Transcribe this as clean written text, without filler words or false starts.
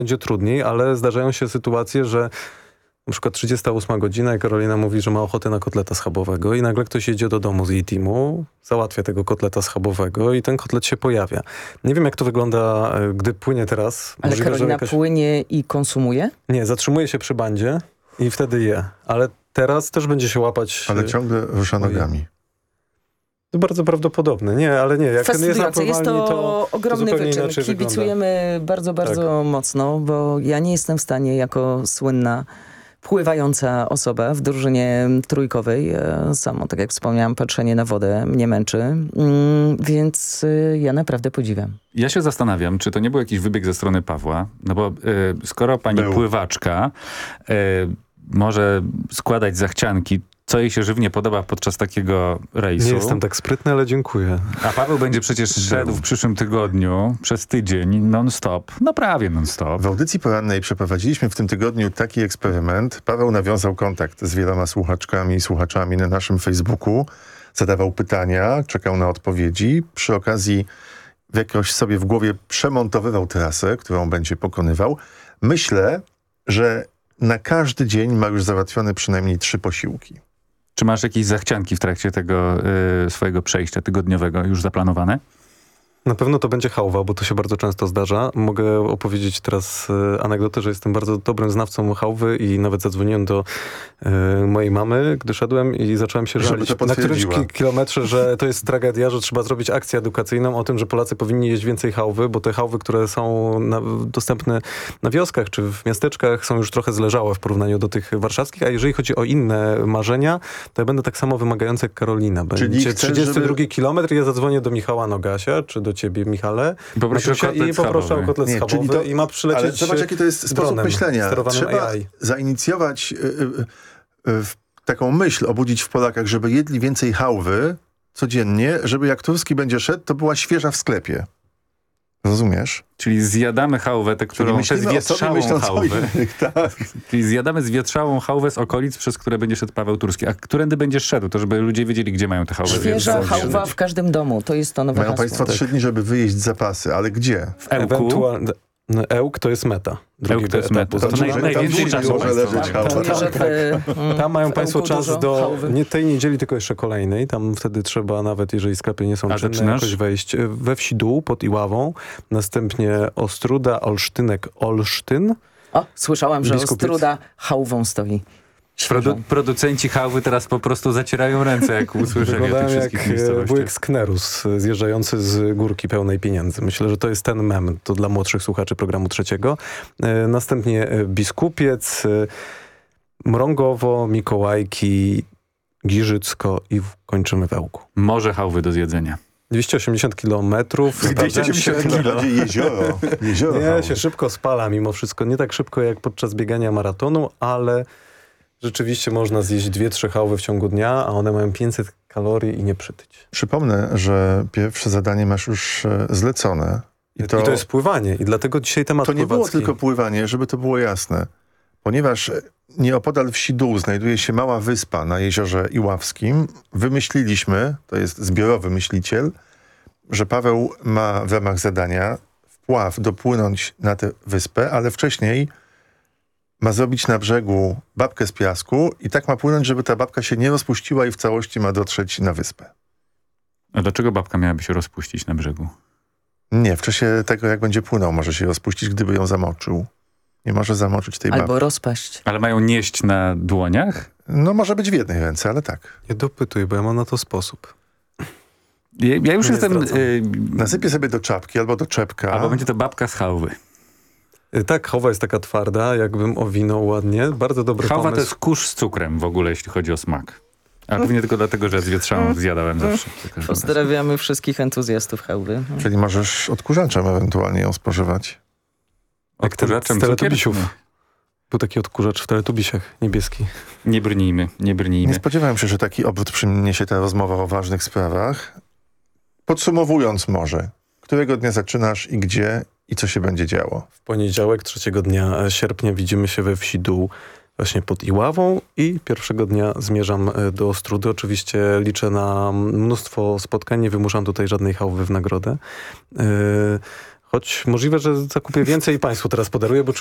będzie trudniej, ale zdarzają się sytuacje, że na przykład 38 godzina i Karolina mówi, że ma ochotę na kotleta schabowego i nagle ktoś jedzie do domu z jej teamu, załatwia tego kotleta schabowego i ten kotlet się pojawia. Nie wiem, jak to wygląda, gdy płynie teraz. Ale Możliwe, Karolina płynie i konsumuje? Nie, zatrzymuje się przy bandzie i wtedy je. Ale teraz też będzie się łapać... Ale ciągle rusza nogami. To bardzo prawdopodobne. Nie, ale nie. Jak ten jest napływalni, jest to ogromny wyczyn. Kibicujemy bardzo mocno, bo ja nie jestem w stanie jako słynna pływająca osoba w drużynie trójkowej. Samo, tak jak wspomniałam, patrzenie na wodę mnie męczy. Więc ja naprawdę podziwiam. Ja się zastanawiam, czy to nie był jakiś wybieg ze strony Pawła, no bo skoro pani pływaczka może składać zachcianki, co jej się żywnie podoba podczas takiego rejsu. Nie jestem tak sprytny, ale dziękuję. A Paweł będzie przecież szedł w przyszłym tygodniu przez tydzień non-stop. No prawie non-stop. W audycji porannej przeprowadziliśmy w tym tygodniu taki eksperyment. Paweł nawiązał kontakt z wieloma słuchaczkami i słuchaczami na naszym Facebooku. Zadawał pytania, czekał na odpowiedzi. Przy okazji jakoś sobie w głowie przemontowywał trasę, którą będzie pokonywał. Myślę, że na każdy dzień ma już załatwione przynajmniej 3 posiłki. Czy masz jakieś zachcianki w trakcie tego swojego przejścia tygodniowego już zaplanowane? Na pewno to będzie chałwa, bo to się bardzo często zdarza. Mogę opowiedzieć teraz anegdotę, że jestem bardzo dobrym znawcą chałwy i nawet zadzwoniłem do mojej mamy, gdy szedłem i zacząłem się żalić na którymś kilometrze, że to jest tragedia, że trzeba zrobić akcję edukacyjną o tym, że Polacy powinni jeść więcej chałwy, bo te chałwy, które są dostępne na wioskach czy w miasteczkach, są już trochę zleżałe w porównaniu do tych warszawskich, a jeżeli chodzi o inne marzenia, to ja będę tak samo wymagający jak Karolina. Będzie 32 kilometr i ja zadzwonię do Michała Nogasia, czy do ciebie, Michale, i poproszę o kotlet schabowy i ma przylecieć. Ale zobacz, jaki to jest sposób myślenia. Trzeba AI. zainicjować taką myśl, obudzić w Polakach, żeby jedli więcej chałwy codziennie, żeby jak Turski będzie szedł, to była świeża w sklepie. Rozumiesz? Czyli zjadamy chałwę, tę, którą tę zwietrzałą chałwę. Tak. Czyli zjadamy zwietrzałą chałwę z okolic, przez które będzie szedł Paweł Turski. A którędy będziesz szedł? To żeby ludzie wiedzieli, gdzie mają tę chałwę. Świeża chałwa w każdym domu. To jest to nowe Mają hasło. państwo 3 dni, żeby wyjeść zapasy, ale gdzie? W Ełku. Ełk to jest meta. Ełk to jest meta. To najwięcej czasu może leżeć chałwa. Tam mają państwo czas do nie tej niedzieli, tylko jeszcze kolejnej. Tam wtedy trzeba, nawet jeżeli sklepy nie są czynne, jakoś wejść we wsi Dół pod Iławą. Następnie Ostruda, Olsztynek, Olsztyn. O, słyszałam, że Ostruda chałwą stoi. Producenci chałwy teraz po prostu zacierają ręce, jak usłyszeli o tych wszystkich miejscowościach. wujek Sknerus zjeżdżający z górki pełnej pieniędzy. Myślę, że to jest ten mem. To dla młodszych słuchaczy programu trzeciego. Następnie Biskupiec, Mrągowo, Mikołajki, Giżycko i kończymy w Ełku. Morze chałwy do zjedzenia. 280 kilometrów. 280 km. Jezioro. Nie, się szybko spala mimo wszystko. Nie tak szybko jak podczas biegania maratonu, ale rzeczywiście można zjeść 2-3 chałwy w ciągu dnia, a one mają 500 kalorii i nie przytyć. Przypomnę, że pierwsze zadanie masz już zlecone. I to jest pływanie. I dlatego dzisiaj temat To nie pływacki. było tylko pływanie, żeby to było jasne. Ponieważ nieopodal wsi Dół znajduje się mała wyspa na jeziorze Iławskim, wymyśliliśmy, to jest zbiorowy myśliciel, że Paweł ma w ramach zadania wpław dopłynąć na tę wyspę, ale wcześniej ma zrobić na brzegu babkę z piasku i tak ma płynąć, żeby ta babka się nie rozpuściła i w całości ma dotrzeć na wyspę. A dlaczego babka miałaby się rozpuścić na brzegu? Nie, w czasie tego, jak będzie płynął, może się rozpuścić, gdyby ją zamoczył. Nie może zamoczyć tej babki. Albo rozpaść. Ale mają nieść na dłoniach? No może być w jednej ręce, ale tak. Nie dopytuj, bo ja mam na to sposób. Ja już jestem... Nasypię sobie do czapki albo do czepka. Albo będzie to babka z chałwy. Tak, chałwa jest taka twarda, jakbym owinął ładnie. Bardzo dobry chałwa pomysł. to jest kurz z cukrem w ogóle, jeśli chodzi o smak. A pewnie tylko dlatego, że zwietrzałą zjadałem zawsze. Pozdrawiamy wszystkich entuzjastów chałwy. Czyli możesz odkurzaczem ewentualnie ją spożywać. Odkurzaczem z Teletubisiów. Był taki odkurzacz w Teletubisiach, niebieski. Nie brnijmy. Nie spodziewałem się, że taki obrót przyniesie ta rozmowa o ważnych sprawach. Podsumowując może, którego dnia zaczynasz i gdzie i co się będzie działo? W poniedziałek, 3 dnia sierpnia widzimy się we wsi Dół, właśnie pod Iławą i pierwszego dnia zmierzam do Ostrudy. Oczywiście liczę na mnóstwo spotkań, nie wymuszam tutaj żadnej chałwy w nagrodę. Choć możliwe, że zakupię więcej i państwu teraz podaruję, bo